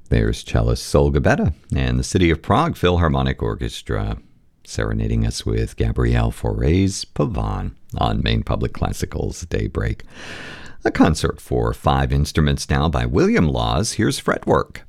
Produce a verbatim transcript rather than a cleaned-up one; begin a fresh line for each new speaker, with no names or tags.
There's cellist Sol Gabetta and the City of Prague Philharmonic Orchestra serenading us with Gabriel Fauré's Pavane on Maine Public Classical's Daybreak. A concert for five instruments now by William Laws. Here's Fretwork.